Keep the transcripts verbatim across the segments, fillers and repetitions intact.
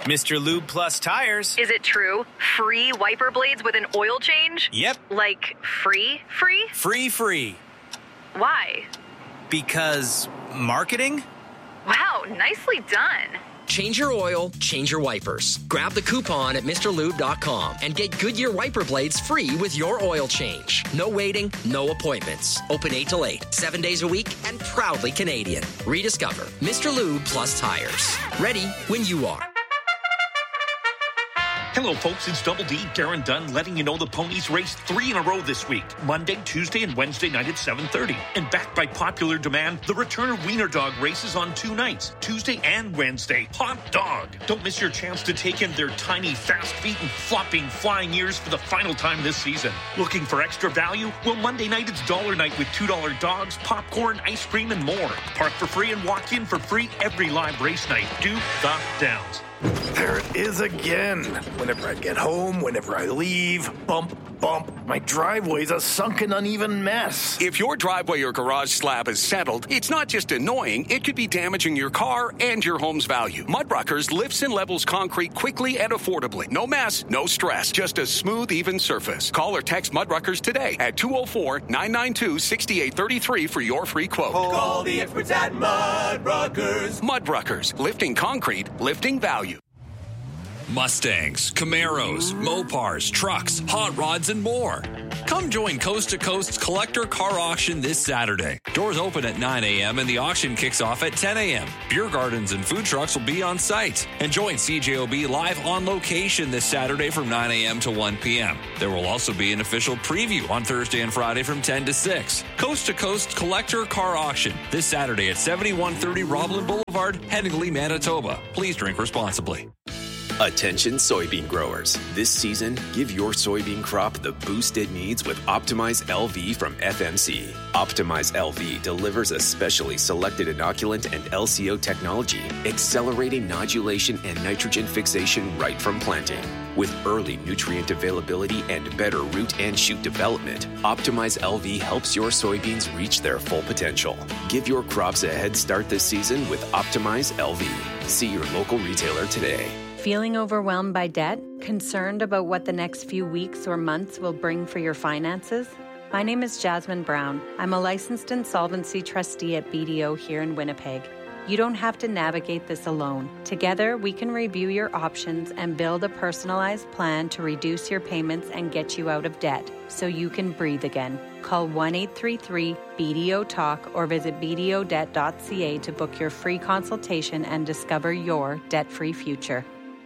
Mister Lube Plus tires. Is it true? Free wiper blades with an oil change? Yep. Like free, free? Free, free. Why? Because marketing? Wow, nicely done. Change your oil, change your wipers. Grab the coupon at Mr Lube dot com and get Goodyear wiper blades free with your oil change. No waiting, no appointments. Open eight till eight, seven days a week, and proudly Canadian. Rediscover Mister Lube Plus tires. Ready when you are. Hello, folks. It's Double D, Darren Dunn, letting you know the ponies raced three in a row this week. Monday, Tuesday, and Wednesday night at seven thirty. And backed by popular demand, the return of Wiener Dog races on two nights, Tuesday and Wednesday. Hot dog! Don't miss your chance to take in their tiny, fast feet and flopping, flying ears for the final time this season. Looking for extra value? Well, Monday night it's dollar night with two dollar dogs, popcorn, ice cream, and more. Park for free and walk in for free every live race night. Do the Downs. There it is again. Whenever I get home, whenever I leave, bump, bump. My driveway's a sunken, uneven mess. If your driveway or garage slab is settled, it's not just annoying, it could be damaging your car and your home's value. Mudruckers lifts and levels concrete quickly and affordably. No mess, no stress, just a smooth, even surface. Call or text Mudruckers today at two oh four, nine nine two, six eight three three for your free quote. Call the experts at Mudruckers. Mudruckers, lifting concrete, lifting value. Mustangs, Camaros, Mopars, trucks, hot rods, and more. Come join Coast to Coast's Collector Car Auction this Saturday. Doors open at nine a.m. and the auction kicks off at ten a.m. Beer gardens and food trucks will be on site. And join C J O B live on location this Saturday from nine a.m. to one p.m. There will also be an official preview on Thursday and Friday from ten to six. Coast to Coast Collector Car Auction this Saturday at seventy-one thirty Roblin Boulevard, Headingley, Manitoba. Please drink responsibly. Attention soybean growers. This season, give your soybean crop the boost it needs with Optimize L V from F M C. Optimize L V delivers a specially selected inoculant and L C O technology, accelerating nodulation and nitrogen fixation right from planting. With early nutrient availability and better root and shoot development, Optimize L V helps your soybeans reach their full potential. Give your crops a head start this season with Optimize L V. See your local retailer today. Feeling overwhelmed by debt? Concerned about what the next few weeks or months will bring for your finances? My name is Jasmine Brown. I'm a licensed insolvency trustee at B D O here in Winnipeg. You don't have to navigate this alone. Together, we can review your options and build a personalized plan to reduce your payments and get you out of debt so you can breathe again. Call one eight three three B D O talk or visit b d o debt dot c a to book your free consultation and discover your debt-free future.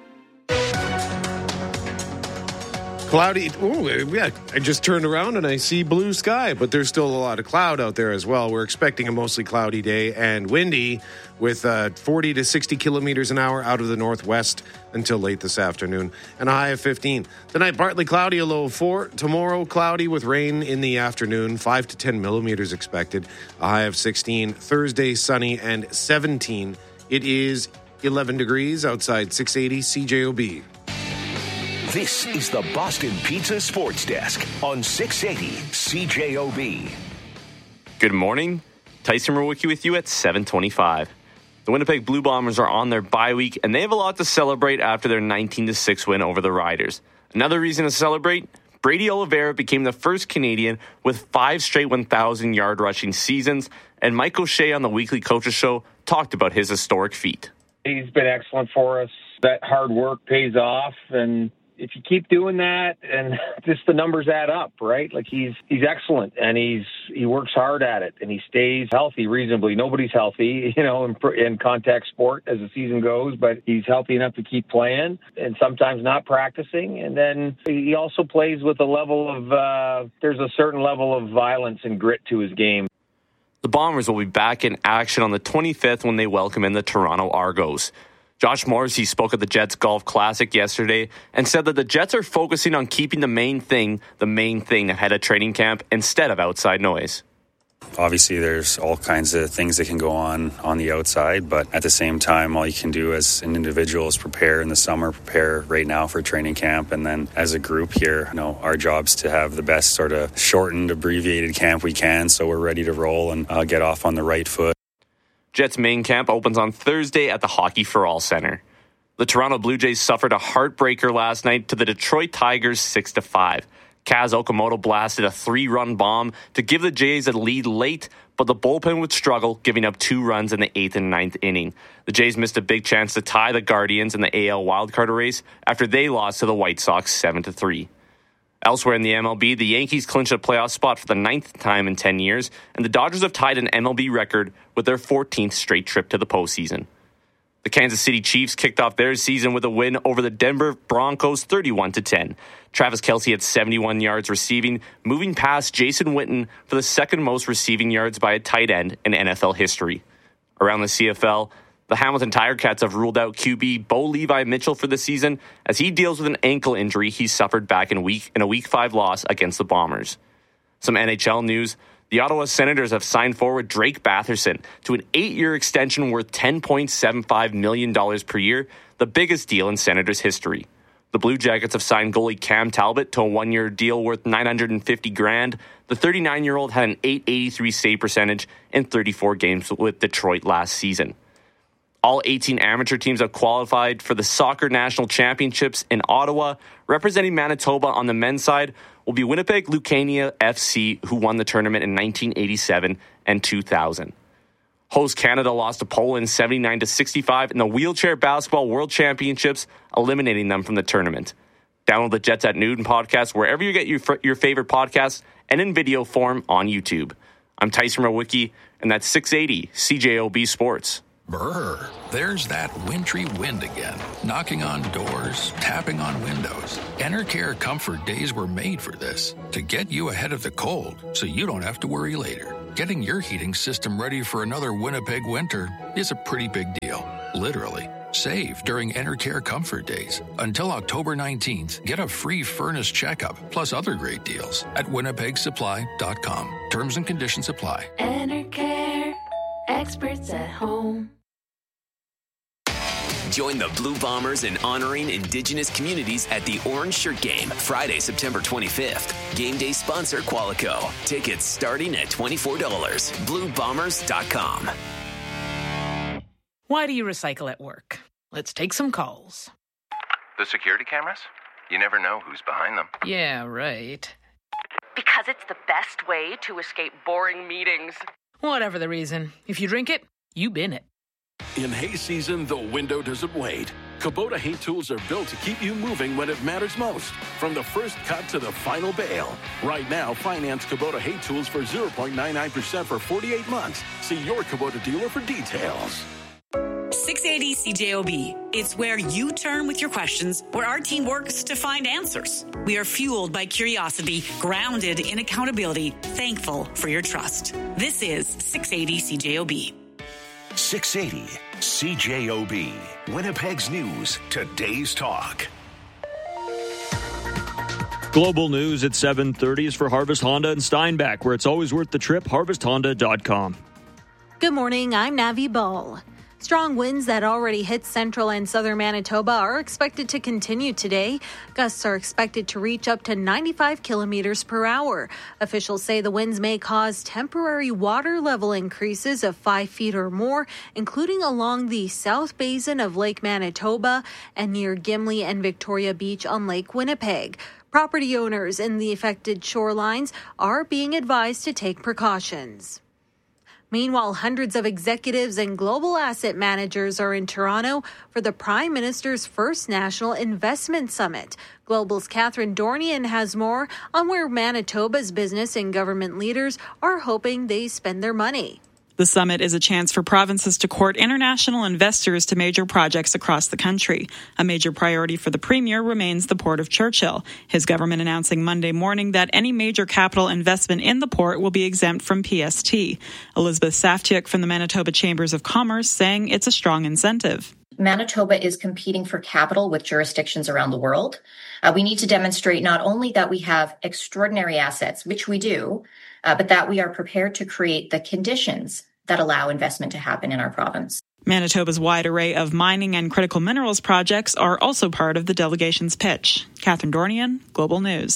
Cloudy. Oh, yeah. I just turned around and I see blue sky, but there's still a lot of cloud out there as well. We're expecting a mostly cloudy day and windy with uh, forty to sixty kilometers an hour out of the northwest until late this afternoon, and a high of fifteen. Tonight, partly cloudy, a low of four. Tomorrow, cloudy with rain in the afternoon, five to ten millimeters expected, a high of sixteen. Thursday, sunny and seventeen. It is eleven degrees outside, six eighty C J O B. This is the Boston Pizza Sports Desk on six eighty C J O B. Good morning. Tyson Rowicki with you at seven twenty-five. The Winnipeg Blue Bombers are on their bye week, and they have a lot to celebrate after their nineteen to six win over the Riders. Another reason to celebrate, Brady Oliveira became the first Canadian with five straight one thousand yard rushing seasons, and Mike O'Shea on the Weekly Coaches Show talked about his historic feat. He's been excellent for us. That hard work pays off, and if you keep doing that, and just the numbers add up, right? Like he's he's excellent, and he's he works hard at it, and he stays healthy reasonably. Nobody's healthy, you know, in, in contact sport as the season goes, but he's healthy enough to keep playing, and sometimes not practicing. And then he also plays with a level of uh, there's a certain level of violence and grit to his game. The Bombers will be back in action on the twenty-fifth when they welcome in the Toronto Argos. Josh Morrissey spoke at the Jets Golf Classic yesterday and said that the Jets are focusing on keeping the main thing, the main thing ahead of training camp instead of outside noise. Obviously, there's all kinds of things that can go on on the outside, but at the same time, all you can do as an individual is prepare in the summer, prepare right now for training camp, and then as a group here, you know, our job's to have the best sort of shortened, abbreviated camp we can, so we're ready to roll and uh, get off on the right foot. Jets main camp opens on Thursday at the Hockey for All Center. The Toronto Blue Jays suffered a heartbreaker last night to the Detroit Tigers six to five. Kaz Okamoto blasted a three-run bomb to give the Jays a lead late, but the bullpen would struggle, giving up two runs in the eighth and ninth inning. The Jays missed a big chance to tie the Guardians in the A L wildcard race after they lost to the White Sox seven to three. Elsewhere in the M L B, the Yankees clinched a playoff spot for the ninth time in ten years, and the Dodgers have tied an M L B record with their fourteenth straight trip to the postseason. The Kansas City Chiefs kicked off their season with a win over the Denver Broncos thirty-one to ten. Travis Kelce had seventy-one yards receiving, moving past Jason Witten for the second most receiving yards by a tight end in N F L history. Around the C F L, the Hamilton Tiger Cats have ruled out Q B Bo Levi Mitchell for the season as he deals with an ankle injury he suffered back in week in a Week five loss against the Bombers. Some N H L news. The Ottawa Senators have signed forward Drake Batherson to an eight-year extension worth ten point seven five million dollars per year, the biggest deal in Senators history. The Blue Jackets have signed goalie Cam Talbot to a one-year deal worth nine hundred fifty grand. The thirty-nine-year-old had an eight eighty-three save percentage in thirty-four games with Detroit last season. All eighteen amateur teams have qualified for the Soccer National Championships in Ottawa. Representing Manitoba on the men's side will be Winnipeg Lucania F C, who won the tournament in nineteen eighty-seven and two thousand. Host Canada lost to Poland seventy-nine to sixty-five in the Wheelchair Basketball World Championships, eliminating them from the tournament. Download the Jets at Noon podcast wherever you get your, your favorite podcasts and in video form on YouTube. I'm Tyson Rowicki, and that's six eighty C J O B Sports. Brr, there's that wintry wind again, knocking on doors, tapping on windows. Enercare Comfort Days were made for this, to get you ahead of the cold so you don't have to worry later. Getting your heating system ready for another Winnipeg winter is a pretty big deal, literally. Save during Enercare Comfort Days. Until October nineteenth, get a free furnace checkup, plus other great deals at winnipeg supply dot com. Terms and conditions apply. Enercare, experts at home. Join the Blue Bombers in honoring Indigenous communities at the Orange Shirt Game, Friday, September twenty-fifth. Game day sponsor Qualico. Tickets starting at twenty-four dollars. blue bombers dot com. Why do you recycle at work? Let's take some calls. The security cameras? You never know who's behind them. Yeah, right. Because it's the best way to escape boring meetings. Whatever the reason, if you drink it, you bin it. In hay season, the window doesn't wait. Kubota hay tools are built to keep you moving when it matters most. From the first cut to the final bale. Right now, finance Kubota hay tools for zero point nine nine percent for forty-eight months. See your Kubota dealer for details. six eighty C J O B. It's where you turn with your questions, where our team works to find answers. We are fueled by curiosity, grounded in accountability, thankful for your trust. This is six eighty C J O B. six eighty C J O B. Winnipeg's News, today's talk. Global news at seven thirty is for Harvest Honda in Steinbach, where it's always worth the trip. harvest honda dot com. Good morning, I'm Navi Ball. Strong winds that already hit central and southern Manitoba are expected to continue today. Gusts are expected to reach up to ninety-five kilometers per hour. Officials say the winds may cause temporary water level increases of five feet or more, including along the south basin of Lake Manitoba and near Gimli and Victoria Beach on Lake Winnipeg. Property owners in the affected shorelines are being advised to take precautions. Meanwhile, hundreds of executives and global asset managers are in Toronto for the Prime Minister's first National Investment Summit. Global's Catherine Dornian has more on where Manitoba's business and government leaders are hoping they spend their money. The summit is a chance for provinces to court international investors to major projects across the country. A major priority for the Premier remains the Port of Churchill. His government announcing Monday morning that any major capital investment in the port will be exempt from P S T. Elizabeth Saftiuk from the Manitoba Chambers of Commerce saying it's a strong incentive. Manitoba is competing for capital with jurisdictions around the world. Uh, we need to demonstrate not only that we have extraordinary assets, which we do, uh, but that we are prepared to create the conditions that allow investment to happen in our province. Manitoba's wide array of mining and critical minerals projects are also part of the delegation's pitch. Catherine Dornian, Global News.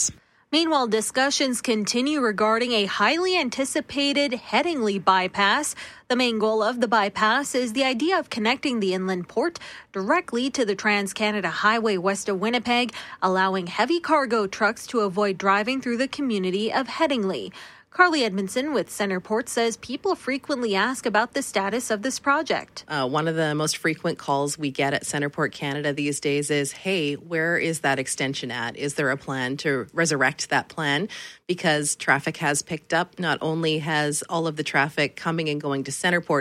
Meanwhile, discussions continue regarding a highly anticipated Headingley bypass. The main goal of the bypass is the idea of connecting the inland port directly to the Trans-Canada Highway west of Winnipeg, allowing heavy cargo trucks to avoid driving through the community of Headingley. Carly Edmondson with Centerport says people frequently ask about the status of this project. Uh, one of the most frequent calls we get at Centerport Canada these days is, hey, where is that extension at? Is there a plan to resurrect that plan? Because traffic has picked up. Not only has all of the traffic coming and going to Centerport.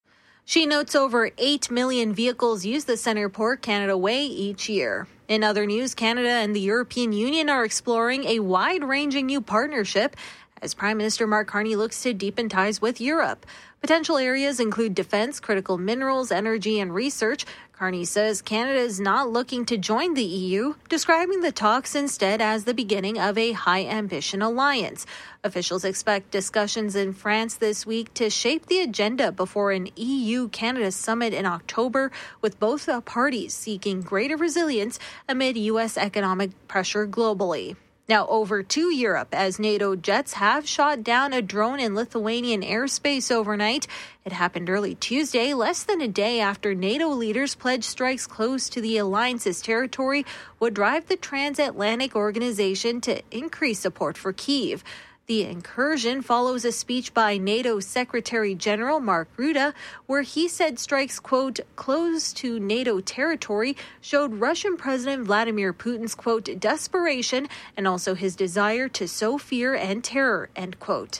She notes over eight million vehicles use the Centerport Canada Way each year. In other news, Canada and the European Union are exploring a wide-ranging new partnership as Prime Minister Mark Carney looks to deepen ties with Europe. Potential areas include defense, critical minerals, energy, and research. Carney says Canada is not looking to join the E U, describing the talks instead as the beginning of a high-ambition alliance. Officials expect discussions in France this week to shape the agenda before an E U-Canada summit in October, with both parties seeking greater resilience amid U S economic pressure globally. Now over to Europe, as NATO jets have shot down a drone in Lithuanian airspace overnight. It happened early Tuesday, less than a day after NATO leaders pledged strikes close to the alliance's territory would drive the transatlantic organization to increase support for Kyiv. The incursion follows a speech by NATO Secretary General Mark Rutte, where he said strikes, quote, close to NATO territory showed Russian President Vladimir Putin's, quote, desperation and also his desire to sow fear and terror, end quote.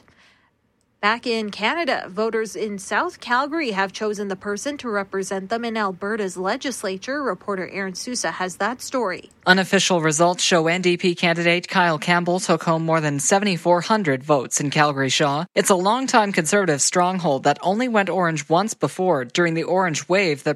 Back in Canada, voters in South Calgary have chosen the person to represent them in Alberta's legislature. Reporter Aaron Sousa has that story. Unofficial results show N D P candidate Kyle Campbell took home more than seven thousand four hundred votes in Calgary-Shaw. It's a longtime Conservative stronghold that only went orange once before during the orange wave that